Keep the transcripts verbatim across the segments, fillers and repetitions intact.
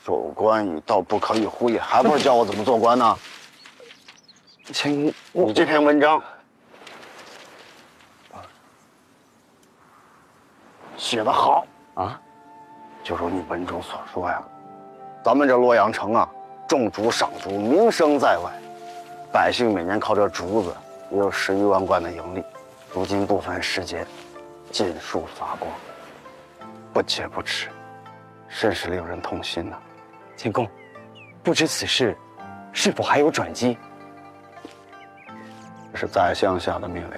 做官一道不可以忽也，还不是教我怎么做官呢？ 请你这篇文章写得好啊， 就如你文中所说呀，咱们这洛阳城啊，种竹赏竹，名声在外，百姓每年靠这竹子也有十余万贯的盈利。如今部分时节，尽数伐光，不解不耻，甚是令人痛心呐。 秦公，不知此事是否还有转机？ 这是宰相下的命令。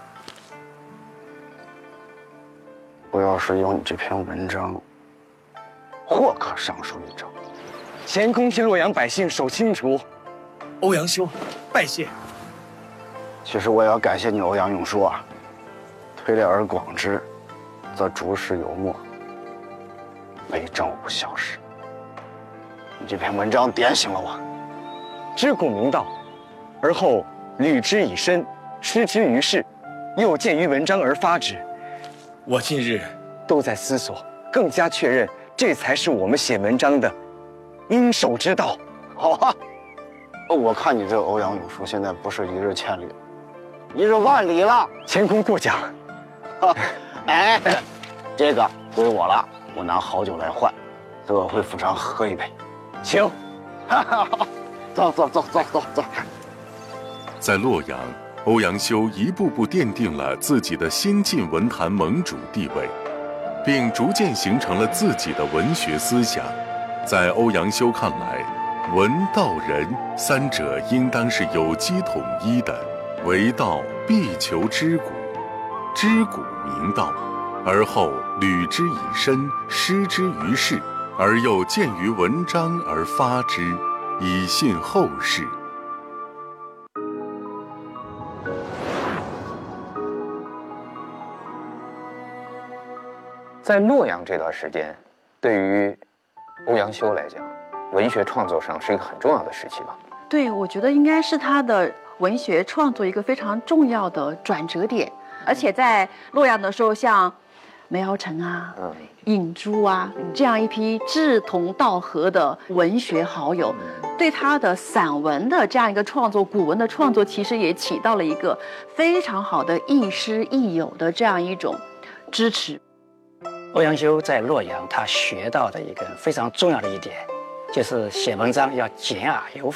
不要是有你这篇文章，或可上书一奏。 前公替洛阳百姓守清竹， 欧阳修，拜谢。 其实我也要感谢你，欧阳永叔啊。推列而广之，则竹石有墨，为政无小事。你这篇文章点醒了我。 知古明道，而后履之以身，失之于世，又见于文章而发之。 我近日都在思索，更加确认，这才是我们写文章的应守之道。 好啊，我看你这个欧阳永叔现在不是一日千里，一日万里了。 前公过奖。 哎，这个归我了，我拿好酒来换，等我回府上喝一杯。 请。 走走走走走走。 在洛阳，欧阳修一步步奠定了自己的先进文坛盟主地位，并逐渐形成了自己的文学思想。在欧阳修看来，文道仁三者应当是有机统一的，为道必求知古，知古明道，而后履之以身，失之于世，而又见于文章而发之，以信后世。 在洛阳这段时间，对于欧阳修来讲，文学创作上是一个很重要的时期吧？ 对，我觉得应该是他的文学创作一个非常重要的转折点。而且在洛阳的时候，像梅尧臣啊、嗯、尹洙啊这样一批志同道合的文学好友，对他的散文的这样一个创作、古文的创作，其实也起到了一个非常好的亦师亦友的这样一种支持。 欧阳修在洛阳，他学到的一个非常重要的一点，就是写文章要简而有